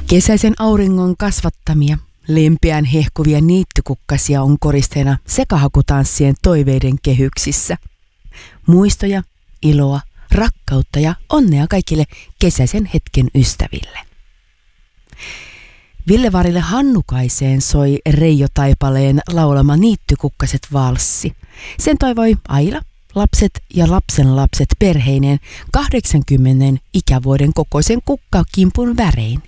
Kesäisen auringon kasvattamia, lempeän hehkuvia niittykukkasia on koristeena sekahakutanssien toiveiden kehyksissä. Muistoja, iloa, rakkautta ja onnea kaikille kesäisen hetken ystäville. Villevaarille Hannukaiseen soi Reijo Taipaleen laulama Niittykukkaset valssi. Sen toivoi Aila, lapset ja lapsenlapset perheineen 80 ikävuoden kokoisen kukkakimpun värein.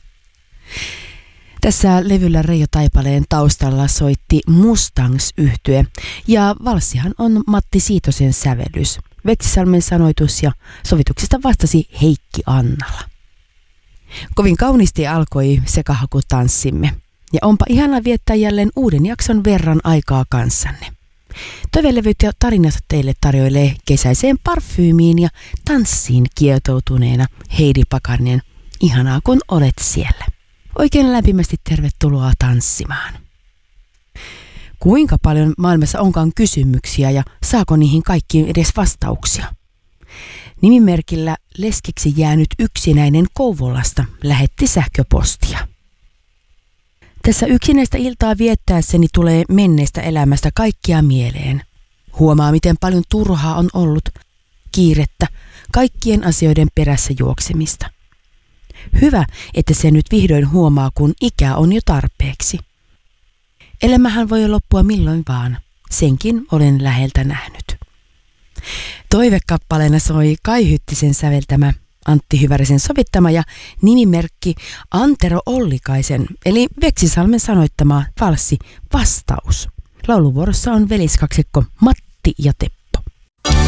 Tässä levyllä Reijo Taipaleen taustalla soitti Mustangs-yhtye ja valssihan on Matti Siitosen sävellys. Veksisalmen sanoitus ja sovituksista vastasi Heikki Annala. Kovin kauniisti alkoi sekahakutanssimme ja onpa ihana viettää jälleen uuden jakson verran aikaa kanssanne. Toivelevyt ja tarinat teille tarjoilee kesäiseen parfyymiin ja tanssiin kietoutuneena Heidi Pakarinen. Ihanaa kun olet siellä. Oikein lämpimästi tervetuloa tanssimaan. Kuinka paljon maailmassa onkaan kysymyksiä ja saako niihin kaikkiin edes vastauksia? Nimimerkillä leskeksi jäänyt yksinäinen Kouvolasta lähetti sähköpostia. Tässä yksinäistä iltaa viettäessäni tulee menneestä elämästä kaikkia mieleen. Huomaa, miten paljon turhaa on ollut, kiirettä, kaikkien asioiden perässä juoksemista. Hyvä, että se nyt vihdoin huomaa, kun ikä on jo tarpeeksi. Elämähän voi loppua milloin vaan. Senkin olen läheltä nähnyt. Toivekappaleena soi Kai Hyttisen säveltämä, Antti Hyvärisen sovittama ja nimimerkki Antero Ollikaisen eli Veksisalmen sanoittama valssi Vastaus. Lauluvuorossa on veliskaksikko Matti ja Teppo.